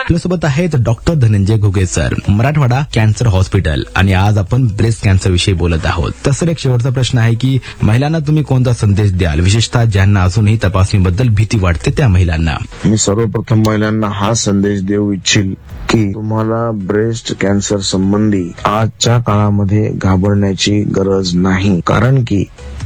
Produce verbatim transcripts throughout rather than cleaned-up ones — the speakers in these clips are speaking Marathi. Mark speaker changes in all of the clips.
Speaker 1: आपल्यासोबत आहेत doctor Dhananjay Ghuge sir, Marathwada cancer hospital, आणि आज आपण ब्रेस्ट कॅन्सर विषयी बोलत आहोत. तसं एक शेवटचा प्रश्न आहे की महिलांना तुम्ही कोणता संदेश द्याल, विशेषतः ज्यांना अजूनही तपासणीबद्दल भीती वाटते त्या महिलांना?
Speaker 2: मी सर्वप्रथम महिलांना हा संदेश देऊ इच्छिल की तुम्हाला ब्रेस्ट कॅन्सर संबंधी आजच्या काळामध्ये घाबरण्याची गरज नाही. कारण की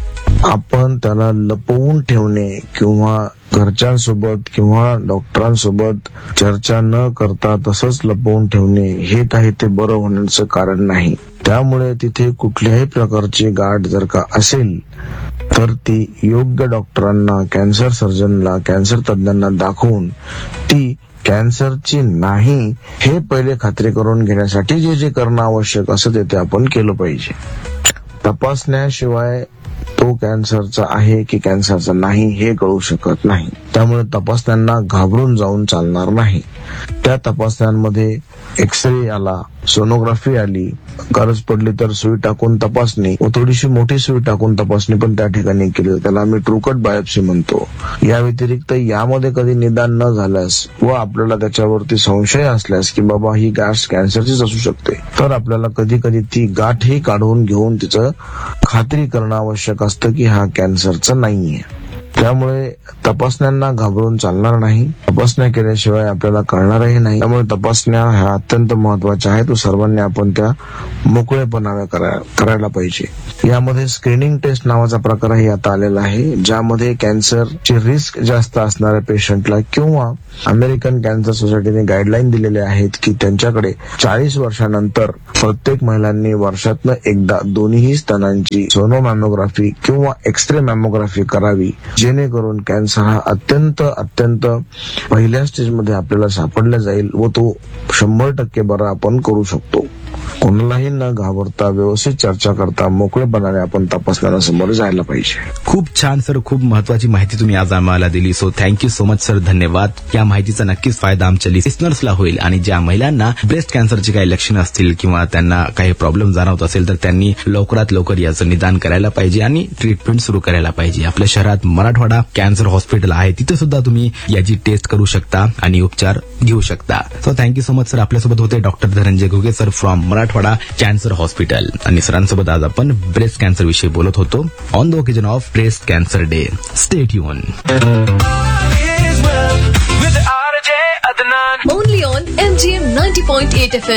Speaker 2: आपण त्याला लपवून ठेवणे किंवा घरच्यांसोबत किंवा डॉक्टरांसोबत चर्चा न करता तसंच लपवून ठेवणे हे काही ते बरं होण्याचं कारण नाही. त्यामुळे तिथे कुठल्याही प्रकारची गाठ जर का असेल तर ती योग्य डॉक्टरांना, कॅन्सर सर्जनला, कॅन्सर तज्ञांना दाखवून ती कॅन्सरची नाही हे पहिले खात्री करून घेण्यासाठी जे जे करणं आवश्यक असं ते ते आपण केलं पाहिजे. तपासण्याशिवाय तो कॅन्सरचा आहे की कॅन्सरचा नाही हे कळू शकत नाही. त्यामुळे तपासण्यांना घाबरून जाऊन चालणार नाही. त्या तपासण्यांमध्ये एक्सरे आला, सोनोग्राफी आली, गरज पडली तर सुई टाकून तपासणी व थोडीशी मोठी सुई टाकून तपासणी पण त्या ठिकाणी केली, त्याला आम्ही ट्रूकट बायोप्सी म्हणतो. या व्यतिरिक्त यामध्ये कधी निदान न झाल्यास व आपल्याला त्याच्यावरती संशय असल्यास की बाबा ही गाठ कॅन्सरचीच असू शकते, तर आपल्याला कधी कधी ती गाठही काढून घेऊन तिचं खात्री करणं आवश्यक असतं की हा कॅन्सरचा नाहीये. त्यामुळे तपासण्यांना घाबरून चालणार नाही. तपासण्या केल्याशिवाय आपल्याला कळणारही नाही. त्यामुळे तपासण्या ह्या अत्यंत महत्वाच्या आहेत. सर्वांनी आपण त्या मोकळेपणाने करायला पाहिजे. यामध्ये स्क्रीनिंग टेस्ट नावाचा प्रकारही आता आलेला आहे, ज्यामध्ये कॅन्सरची रिस्क जास्त असणाऱ्या पेशंटला किंवा अमेरिकन कॅन्सर सोसायटीने गाईडलाईन दिलेले आहेत की त्यांच्याकडे चाळीस वर्षानंतर प्रत्येक महिलांनी वर्षातनं एकदा दोन्ही स्तनांची सोनोमॅमोग्राफी किंवा एक्सरे मॅमोग्राफी करावी, जेणेकरून कॅन्सर हा अत्यंत अत्यंत पहिल्या स्टेजमध्ये आपल्याला सापडला जाईल व तो शंभर टक्के बरा आपण करू शकतो. कोणालाही न घाबरता व्यवस्थित चर्चा करता मोकळेपणाने आपण तपासण्याला समोर जायला पाहिजे.
Speaker 1: खूप छान सर, खूप महत्वाची माहिती तुम्ही आज आम्हाला दिली. So thank you so much sir, धन्यवाद. या माहितीचा नक्कीच फायदा आमच्या लिस्नर्सला होईल आणि ज्या महिलांना ब्रेस्ट कॅन्सरची काही लक्षणं असतील किंवा त्यांना काही प्रॉब्लेम जाणवत असेल तर त्यांनी लवकरात लवकर याचं निदान करायला पाहिजे आणि ट्रीटमेंट सुरू करायला पाहिजे. आपल्या शहरात मराठवाडा कॅन्सर हॉस्पिटल आहे, तिथे सुद्धा तुम्ही याची टेस्ट करू शकता आणि उपचार घेऊ शकता. So thank you so much sir. आपल्यासोबत होते doctor Dhananjay Ghuge sir from Marathwada cancer hospital, आणि सरांसोबत आज आपण ब्रेस्ट कॅन्सर विषयी बोलत होतो on the occasion of breast cancer day. Stay tune.
Speaker 3: Only on M G M ninety point eight F M.